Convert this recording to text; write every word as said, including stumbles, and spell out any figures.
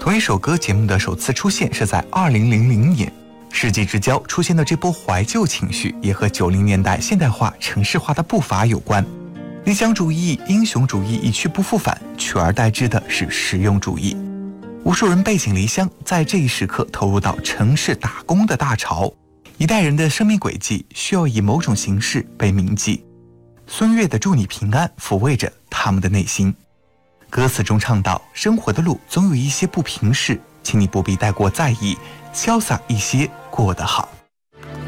同一首歌节目的首次出现是在二零零零年，世纪之交出现的这波怀旧情绪也和九零年代现代化城市化的步伐有关。理想主义、英雄主义一去不复返，取而代之的是实用主义。无数人背井离乡，在这一时刻投入到城市打工的大潮，一代人的生命轨迹需要以某种形式被铭记。孙悦的祝你平安抚慰着他们的内心。歌词中唱道，生活的路总有一些不平事，请你不必太过在意，潇洒一些过得好。